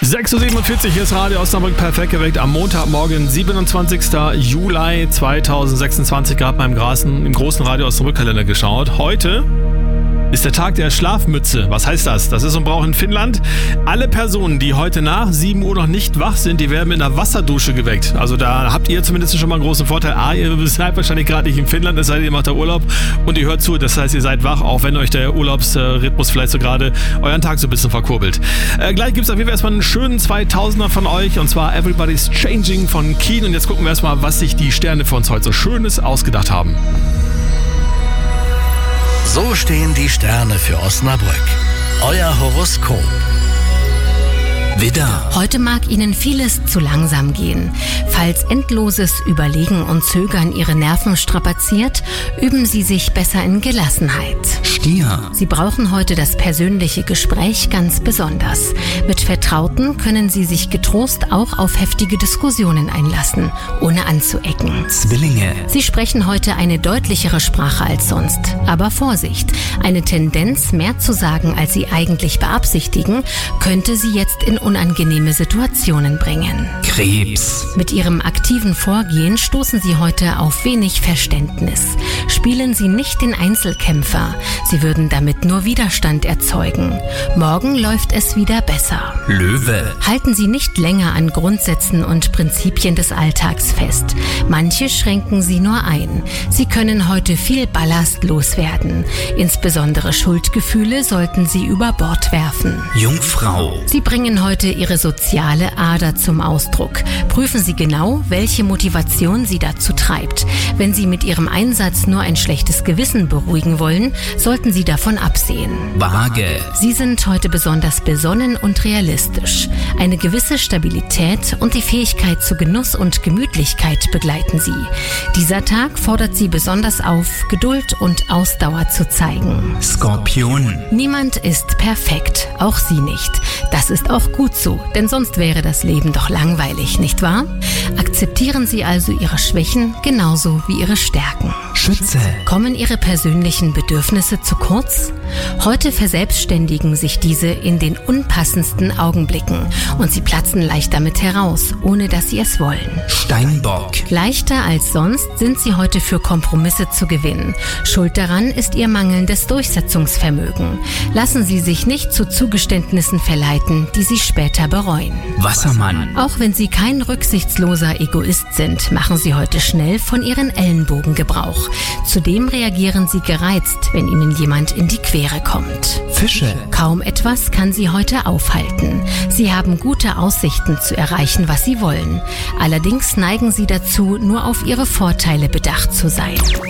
6.47 Uhr, hier ist Radio Osnabrück perfekt geweckt am Montagmorgen, 27. Juli 2026, gerade mal im großen Radio Osnabrück-Kalender geschaut. Heute ist der Tag der Schlafmütze. Was heißt das? Das ist so ein Brauch in Finnland. Alle Personen, die heute nach 7 Uhr noch nicht wach sind, die werden mit einer Wasserdusche geweckt. Also da habt ihr zumindest schon mal einen großen Vorteil. Ihr seid wahrscheinlich gerade nicht in Finnland, es sei denn, ihr macht da Urlaub und ihr hört zu. Das heißt, ihr seid wach, auch wenn euch der Urlaubsrhythmus vielleicht so gerade euren Tag so ein bisschen verkurbelt. Gleich gibt es auf jeden Fall erstmal einen schönen 2000er von euch, und zwar Everybody's Changing von Keen. Und jetzt gucken wir erstmal, was sich die Sterne für uns heute so Schönes ausgedacht haben. So stehen die Sterne für Osnabrück. Euer Horoskop. Widder. Heute mag Ihnen vieles zu langsam gehen. Falls endloses Überlegen und Zögern Ihre Nerven strapaziert, üben Sie sich besser in Gelassenheit. Stier. Sie brauchen heute das persönliche Gespräch ganz besonders. Mit Vertrauten können Sie sich getrost auch auf heftige Diskussionen einlassen, ohne anzuecken. Zwillinge. Sie sprechen heute eine deutlichere Sprache als sonst. Aber Vorsicht, eine Tendenz, mehr zu sagen, als Sie eigentlich beabsichtigen, könnte Sie jetzt in unangenehme Situationen bringen. Krebs. Mit Ihrem aktiven Vorgehen stoßen Sie heute auf wenig Verständnis. Spielen Sie nicht den Einzelkämpfer. Sie würden damit nur Widerstand erzeugen. Morgen läuft es wieder besser. Löwe. Halten Sie nicht länger an Grundsätzen und Prinzipien des Alltags fest. Manche schränken Sie nur ein. Sie können heute viel Ballast loswerden. Insbesondere Schuldgefühle sollten Sie über Bord werfen. Jungfrau. Sie bringen heute Ihre soziale Ader zum Ausdruck. Prüfen Sie genau, welche Motivation Sie dazu treibt. Wenn Sie mit Ihrem Einsatz nur ein schlechtes Gewissen beruhigen wollen, sollten Sie davon absehen. Waage. Sie sind heute besonders besonnen und realistisch. Eine gewisse Stabilität und die Fähigkeit zu Genuss und Gemütlichkeit begleiten Sie. Dieser Tag fordert Sie besonders auf, Geduld und Ausdauer zu zeigen. Skorpion. Niemand ist perfekt, auch Sie nicht. Das ist auch gut so, denn sonst wäre das Leben doch langweilig, nicht wahr? Akzeptieren Sie also Ihre Schwächen genauso wie Ihre Stärken. Schütze. Kommen Ihre persönlichen Bedürfnisse zu kurz? Heute verselbstständigen sich diese in den unpassendsten Augenblicken und Sie platzen leicht damit heraus, ohne dass Sie es wollen. Steinbock. Leichter als sonst sind Sie heute für Kompromisse zu gewinnen. Schuld daran ist Ihr mangelndes Durchsetzungsvermögen. Lassen Sie sich nicht zu Zugeständnissen verleiten, die Sie später bereuen. Wassermann. Auch wenn Sie kein rücksichtsloser Egoist sind, machen Sie heute schnell von Ihren Ellenbogen Gebrauch. Zudem reagieren Sie gereizt, wenn Ihnen jemand in die Quere kommt. Fische. Kaum etwas kann Sie heute aufhalten. Sie haben gute Aussichten zu erreichen, was Sie wollen. Allerdings neigen Sie dazu, nur auf Ihre Vorteile bedacht zu sein.